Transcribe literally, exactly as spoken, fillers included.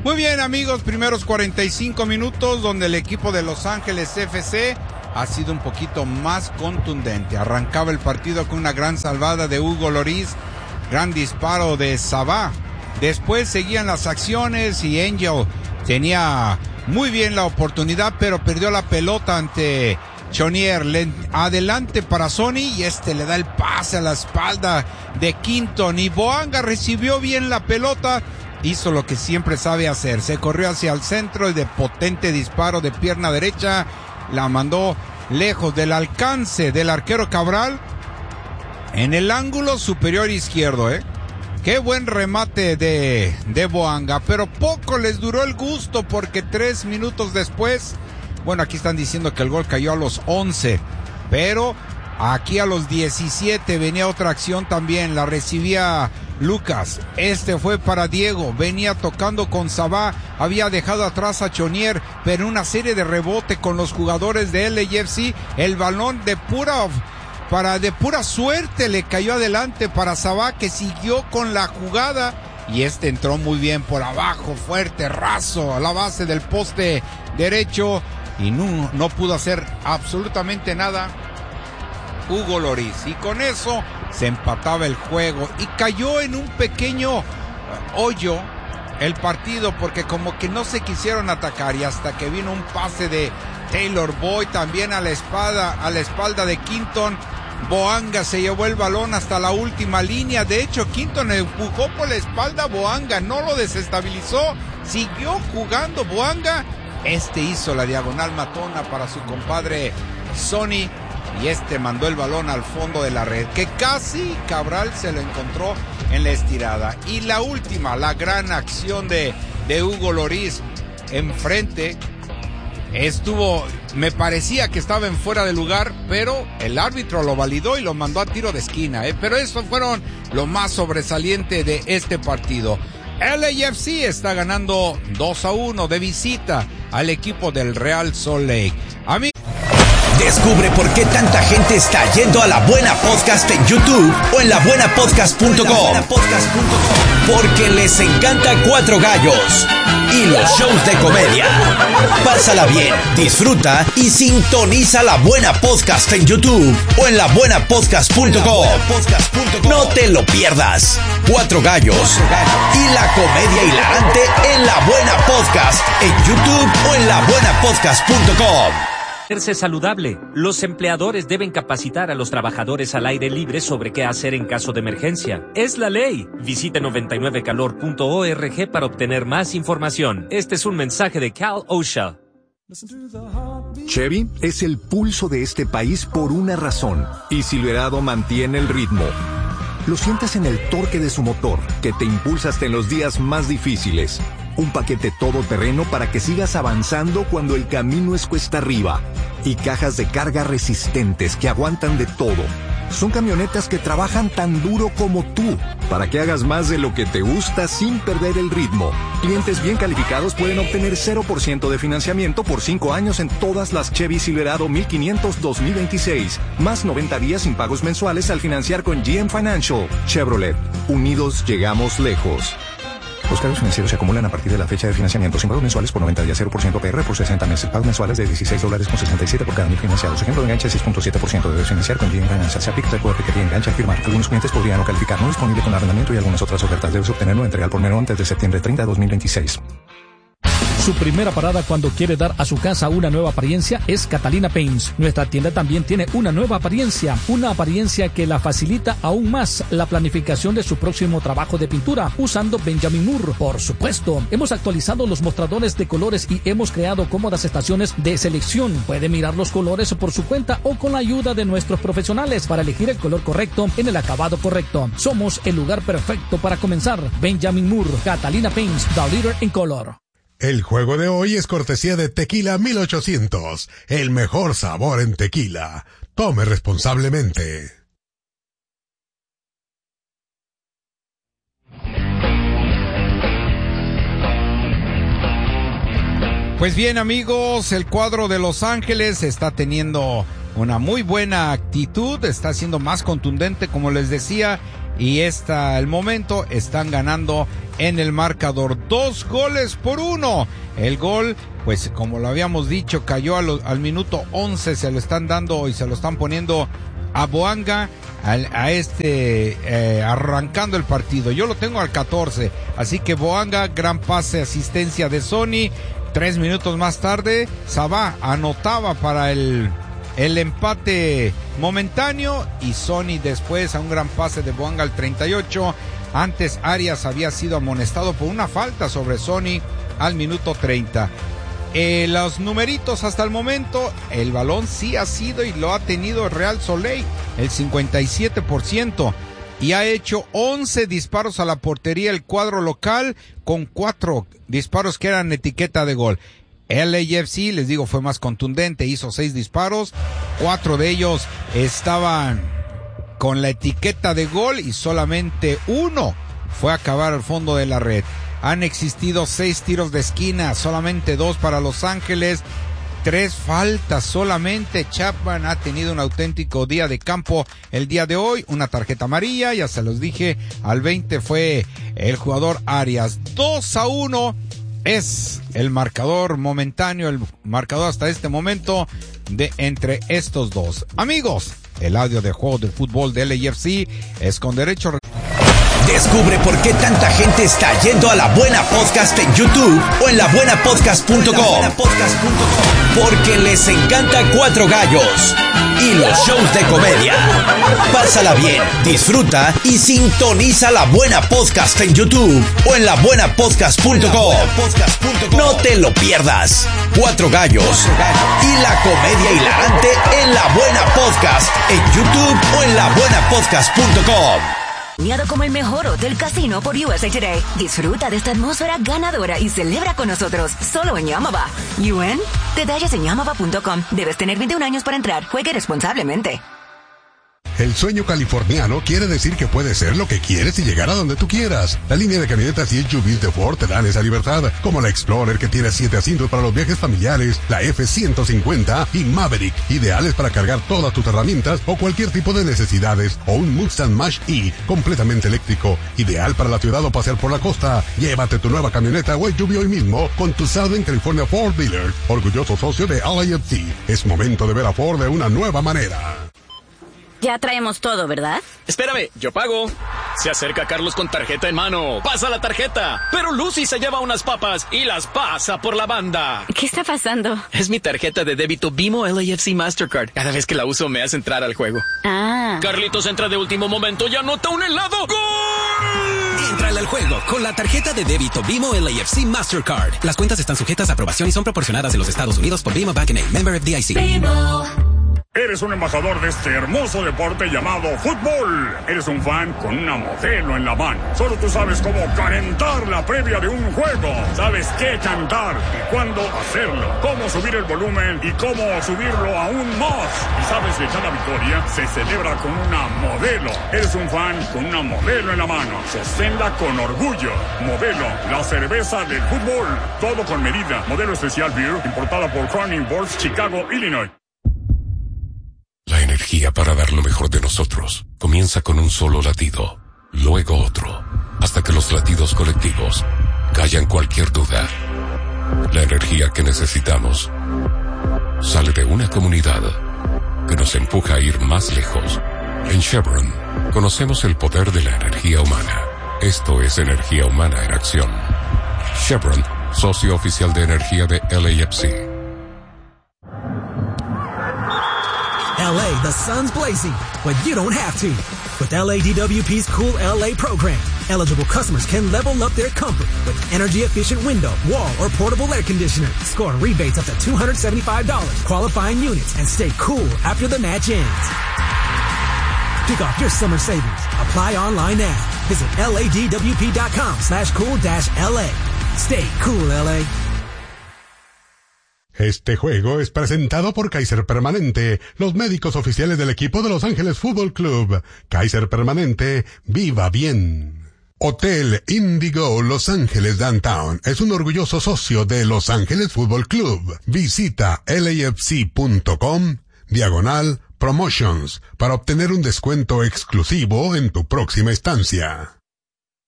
Muy bien, amigos, primeros cuarenta y cinco minutos donde el equipo de Los Ángeles F C ha sido un poquito más contundente. Arrancaba el partido con una gran salvada de Hugo Lloris, gran disparo de Sabah. Después seguían las acciones y Angel tenía muy bien la oportunidad, pero perdió la pelota ante Chonier. Adelante para Sony y este le da el pase a la espalda de Quinton y Boanga recibió bien la pelota. Hizo lo que siempre sabe hacer, se corrió hacia el centro y de potente disparo de pierna derecha la mandó lejos del alcance del arquero Cabral en el ángulo superior izquierdo, ¿eh? Qué buen remate de, de Boanga, pero poco les duró el gusto porque tres minutos después, bueno, aquí están diciendo que el gol cayó a los once, pero aquí a los diecisiete venía otra acción también, la recibía Lucas, este fue para Diego, venía tocando con Sabah, había dejado atrás a Chonier, pero una serie de rebote con los jugadores de L A F C, el balón de pura, para, de pura suerte le cayó adelante para Sabah que siguió con la jugada y este entró muy bien por abajo, fuerte, raso, a la base del poste derecho y no, no pudo hacer absolutamente nada Hugo Lloris y con eso se empataba el juego y cayó en un pequeño hoyo el partido porque como que no se quisieron atacar y hasta que vino un pase de Taylor Boyd también a la espalda, a la espalda de Quinton, Boanga se llevó el balón hasta la última línea, de hecho Quinton empujó por la espalda a Boanga, no lo desestabilizó, siguió jugando Boanga, este hizo la diagonal matona para su compadre Sony y este mandó el balón al fondo de la red, que casi Cabral se lo encontró en la estirada. Y la última, la gran acción de, de Hugo Lloris enfrente, estuvo, me parecía que estaba en fuera de lugar, pero el árbitro lo validó y lo mandó a tiro de esquina, ¿eh? Pero eso fueron lo más sobresaliente de este partido. L A F C está ganando dos a uno de visita al equipo del Real Salt Lake. A mí Descubre por qué tanta gente está yendo a La Buena Podcast en YouTube o en la buena podcast punto com. Porque les encanta Cuatro Gallos y los shows de comedia. Pásala bien, disfruta y sintoniza La Buena Podcast en YouTube o en la buena podcast punto com. No te lo pierdas. Cuatro Gallos y la comedia hilarante en La Buena Podcast en YouTube o en la buena podcast punto com. Mantenerse saludable. Los empleadores deben capacitar a los trabajadores al aire libre sobre qué hacer en caso de emergencia. Es la ley. Visite noventa y nueve calor punto org para obtener más información. Este es un mensaje de Cal OSHA. Chevy es el pulso de este país por una razón, y Silverado mantiene el ritmo. Lo sientes en el torque de su motor, que te impulsa hasta en los días más difíciles. Un paquete todoterreno para que sigas avanzando cuando el camino es cuesta arriba. Y cajas de carga resistentes que aguantan de todo. Son camionetas que trabajan tan duro como tú, para que hagas más de lo que te gusta sin perder el ritmo. Clientes bien calificados pueden obtener cero por ciento de financiamiento por cinco años en todas las Chevy Silverado mil quinientos dos mil veintiséis. Más noventa días sin pagos mensuales al financiar con G M Financial. Chevrolet. Unidos llegamos lejos. Los cargos financieros se acumulan a partir de la fecha de financiamiento sin pagos mensuales por noventa días, cero por ciento A P R por sesenta meses. Pagos mensuales de dieciséis dólares con sesenta y siete por cada mil financiados. Ejemplo de enganche seis punto siete por ciento. Debes financiar con G M Financial. Se aplica el código que enganche al firmar. Algunos clientes podrían no calificar. No disponible con arrendamiento y algunas otras ofertas. Debes obtenerlo entrega por menor antes de septiembre treinta de dos mil veintiséis. Su primera parada cuando quiere dar a su casa una nueva apariencia es Catalina Paints. Nuestra tienda también tiene una nueva apariencia, una apariencia que la facilita aún más la planificación de su próximo trabajo de pintura usando Benjamin Moore. Por supuesto, hemos actualizado los mostradores de colores y hemos creado cómodas estaciones de selección. Puede mirar los colores por su cuenta o con la ayuda de nuestros profesionales para elegir el color correcto en el acabado correcto. Somos el lugar perfecto para comenzar. Benjamin Moore, Catalina Paints, the leader in color. El juego de hoy es cortesía de Tequila mil ochocientos, el mejor sabor en tequila. Tome responsablemente. Pues bien, amigos, el cuadro de Los Ángeles está teniendo una muy buena actitud, está siendo más contundente, como les decía, y hasta el momento están ganando en el marcador, dos goles por uno. El gol, pues como lo habíamos dicho, cayó a lo, al minuto once, se lo están dando y se lo están poniendo a Boanga, al, a este, eh, arrancando el partido. Yo lo tengo al catorce, así que Boanga, gran pase, asistencia de Sony. Tres minutos más tarde, Sabá anotaba para el, el empate momentáneo y Sony después a un gran pase de Boanga al treinta y ocho. Antes Arias había sido amonestado por una falta sobre Sony al minuto treinta. Eh, los numeritos hasta el momento, el balón sí ha sido y lo ha tenido Real Soleil, el cincuenta y siete por ciento. Y ha hecho once disparos a la portería el cuadro local, con cuatro disparos que eran etiqueta de gol. L A F C, les digo, fue más contundente, hizo seis disparos, cuatro de ellos estaban con la etiqueta de gol y solamente uno fue a acabar al fondo de la red. Han existido seis tiros de esquina, solamente dos para Los Ángeles, tres faltas solamente. Chapman ha tenido un auténtico día de campo el día de hoy, una tarjeta amarilla, ya se los dije, al veinte fue el jugador Arias. dos a uno es el marcador momentáneo, el marcador hasta este momento de entre estos dos. Amigos, el audio de juego de fútbol de L A F C es con derecho. Descubre por qué tanta gente está yendo a La Buena Podcast en YouTube o en la buena podcast punto com. Porque les encanta Cuatro Gallos y los shows de comedia. Pásala bien, disfruta y sintoniza La Buena Podcast en YouTube o en la buena podcast punto com. No te lo pierdas. Cuatro Gallos y la comedia hilarante en La Buena Podcast en YouTube o en la buena podcast punto com. Premiado como el mejor hotel casino por U S A Today. Disfruta de esta atmósfera ganadora y celebra con nosotros, solo en Yamava. ¿U N? Detalles en yamava punto com. Debes tener veintiún años para entrar. Juegue responsablemente. El sueño californiano quiere decir que puedes ser lo que quieres y llegar a donde tú quieras. La línea de camionetas y S U Vs de Ford te dan esa libertad, como la Explorer, que tiene siete asientos para los viajes familiares, la F ciento cincuenta y Maverick, ideales para cargar todas tus herramientas o cualquier tipo de necesidades, o un Mustang Mach-E, completamente eléctrico, ideal para la ciudad o pasear por la costa. Llévate tu nueva camioneta o S U V hoy mismo con tu Southern California Ford Dealer, orgulloso socio de L A F C. Es momento de ver a Ford de una nueva manera. Ya traemos todo, ¿verdad? Espérame, yo pago. Se acerca Carlos con tarjeta en mano. Pasa la tarjeta. Pero Lucy se lleva unas papas y las pasa por la banda. ¿Qué está pasando? Es mi tarjeta de débito Bimo L A F C Mastercard. Cada vez que la uso me hace entrar al juego. Ah. Carlitos entra de último momento y anota un helado. ¡Gol! Entrale al juego con la tarjeta de débito Bimo L A F C Mastercard. Las cuentas están sujetas a aprobación y son proporcionadas en los Estados Unidos por Bimo Bank N A, member F D I C. Bimo. Eres un embajador de este hermoso deporte llamado fútbol. Eres un fan con una modelo en la mano. Solo tú sabes cómo calentar la previa de un juego. Sabes qué cantar y cuándo hacerlo. Cómo subir el volumen y cómo subirlo aún más. Y sabes que cada victoria se celebra con una modelo. Eres un fan con una modelo en la mano. Sosténla con orgullo. Modelo, la cerveza del fútbol. Todo con medida. Modelo especial beer, importada por Crown Imports, Chicago, Illinois. La energía para dar lo mejor de nosotros comienza con un solo latido, luego otro, hasta que los latidos colectivos callan cualquier duda. La energía que necesitamos sale de una comunidad que nos empuja a ir más lejos. En Chevron conocemos el poder de la energía humana. Esto es energía humana en acción. Chevron, socio oficial de energía de L A F C. L A, the sun's blazing, but you don't have to. With L A D W P's Cool L A program, eligible customers can level up their comfort with energy-efficient window, wall, or portable air conditioner. Score rebates up to two hundred seventy-five dollars, qualifying units, and stay cool after the match ends. Kick off your summer savings. Apply online now. Visit ladwp.com slash cool dash LA. Stay cool, L A. Este juego es presentado por Kaiser Permanente, los médicos oficiales del equipo de Los Ángeles Fútbol Club. Kaiser Permanente, viva bien. Hotel Indigo Los Ángeles Downtown es un orgulloso socio de Los Ángeles Fútbol Club. Visita lafc.com, diagonal, promotions, para obtener un descuento exclusivo en tu próxima estancia.